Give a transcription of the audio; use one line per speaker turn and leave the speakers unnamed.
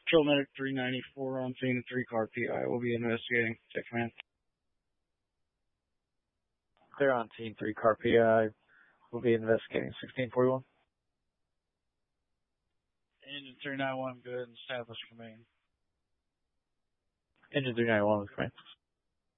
Patrol Medic 394 on scene, 3-car PI. We'll be investigating. Check command.
Clear on scene, 3-car PI. We'll be investigating. 1641.
Engine 391, good. Establish command.
Engine 391 with command.